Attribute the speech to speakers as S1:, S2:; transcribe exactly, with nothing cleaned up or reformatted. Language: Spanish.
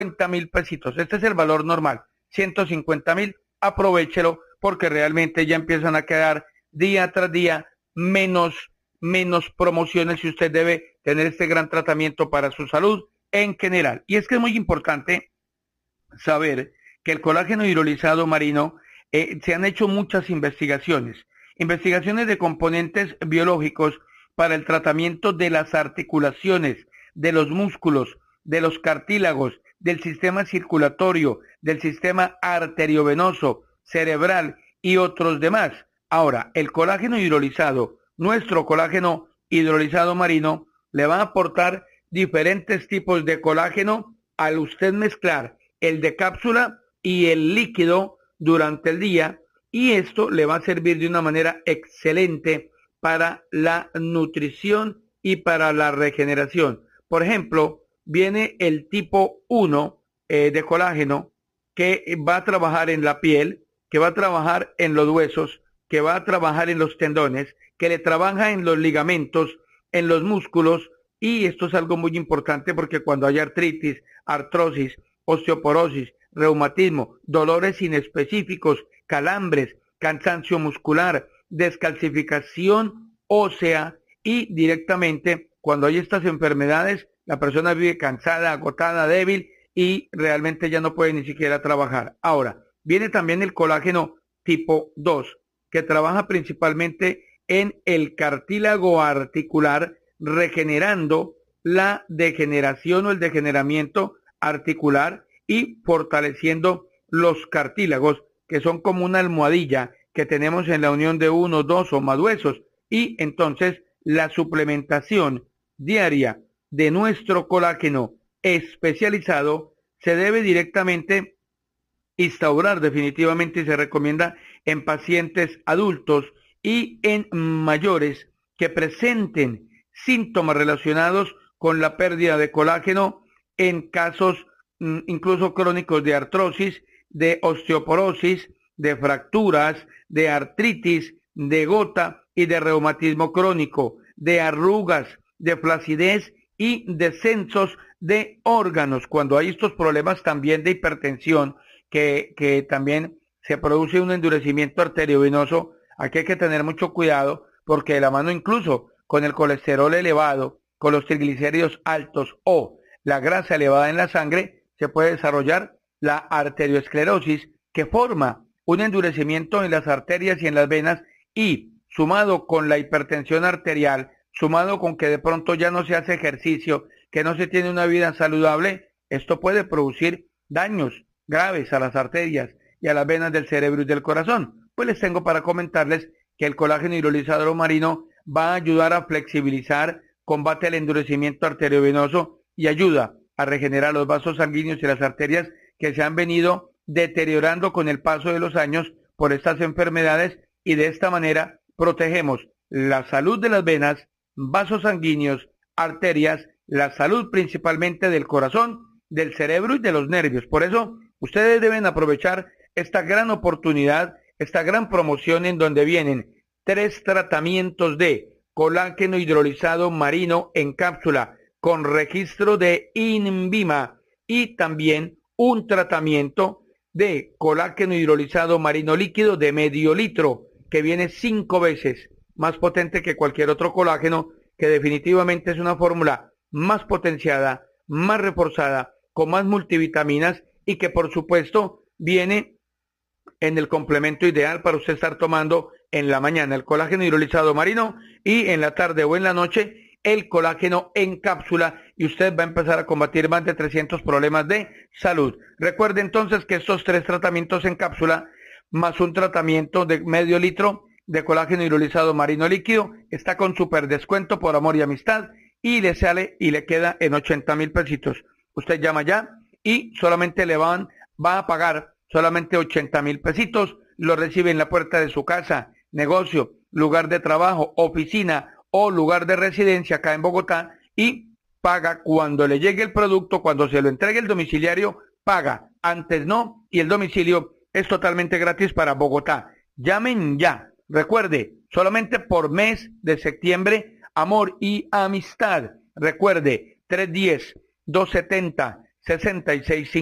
S1: cincuenta mil pesitos. Este es el valor normal, ciento cincuenta mil. Aprovéchelo porque realmente ya empiezan a quedar día tras día menos, menos promociones y usted debe tener este gran tratamiento para su salud en general. Y es que es muy importante saber que el colágeno hidrolizado marino, eh, se han hecho muchas investigaciones, investigaciones de componentes biológicos para el tratamiento de las articulaciones, de los músculos, de los cartílagos, del sistema circulatorio, del sistema arteriovenoso, cerebral y otros demás. Ahora, el colágeno hidrolizado, nuestro colágeno hidrolizado marino, le va a aportar diferentes tipos de colágeno al usted mezclar el de cápsula y el líquido durante el día, y esto le va a servir de una manera excelente para la nutrición y para la regeneración. Por ejemplo, viene el tipo uno eh, de colágeno que va a trabajar en la piel, que va a trabajar en los huesos, que va a trabajar en los tendones, que le trabaja en los ligamentos, en los músculos, y esto es algo muy importante porque cuando hay artritis, artrosis, osteoporosis, reumatismo, dolores inespecíficos, calambres, cansancio muscular, descalcificación ósea y directamente cuando hay estas enfermedades, la persona vive cansada, agotada, débil y realmente ya no puede ni siquiera trabajar. Ahora, viene también el colágeno tipo dos, que trabaja principalmente en el cartílago articular, regenerando la degeneración o el degeneramiento articular y fortaleciendo los cartílagos, que son como una almohadilla que tenemos en la unión de uno, dos o más huesos. Y entonces la suplementación diaria de nuestro colágeno especializado se debe directamente instaurar definitivamente y se recomienda en pacientes adultos y en mayores que presenten síntomas relacionados con la pérdida de colágeno, en casos mm, incluso crónicos de artrosis, de osteoporosis, de fracturas, de artritis, de gota y de reumatismo crónico, de arrugas, de flacidez y descensos de órganos. Cuando hay estos problemas también de hipertensión, que, que también se produce un endurecimiento arteriovenoso, aquí hay que tener mucho cuidado porque de la mano incluso con el colesterol elevado, con los triglicéridos altos o la grasa elevada en la sangre, se puede desarrollar la arteriosclerosis, que forma un endurecimiento en las arterias y en las venas, y sumado con la hipertensión arterial, sumado con que de pronto ya no se hace ejercicio, que no se tiene una vida saludable, esto puede producir daños graves a las arterias y a las venas del cerebro y del corazón. Pues les tengo para comentarles que el colágeno hidrolizado marino va a ayudar a flexibilizar, combate el endurecimiento arteriovenoso y ayuda a regenerar los vasos sanguíneos y las arterias que se han venido deteriorando con el paso de los años por estas enfermedades, y de esta manera protegemos la salud de las venas, vasos sanguíneos, arterias, la salud principalmente del corazón, del cerebro y de los nervios. Por eso ustedes deben aprovechar esta gran oportunidad, esta gran promoción en donde vienen tres tratamientos de colágeno hidrolizado marino en cápsula con registro de INVIMA y también un tratamiento de colágeno hidrolizado marino líquido de medio litro, que viene cinco veces más potente que cualquier otro colágeno, que definitivamente es una fórmula más potenciada, más reforzada, con más multivitaminas y que por supuesto viene en el complemento ideal para usted estar tomando en la mañana el colágeno hidrolizado marino y en la tarde o en la noche el colágeno en cápsula, y usted va a empezar a combatir más de trescientos problemas de salud. Recuerde entonces que estos tres tratamientos en cápsula más un tratamiento de medio litro de colágeno hidrolizado marino líquido está con super descuento por amor y amistad y le sale y le queda en ochenta mil pesitos. Usted llama ya y solamente le van va a pagar solamente ochenta mil pesitos, lo recibe en la puerta de su casa, negocio, lugar de trabajo, oficina o lugar de residencia acá en Bogotá, y paga cuando le llegue el producto, cuando se lo entregue el domiciliario, paga, antes no, y el domicilio es totalmente gratis para Bogotá. Llamen ya, recuerde, solamente por mes de septiembre, amor y amistad. Recuerde, tres uno cero, dos siete cero, sesenta y seis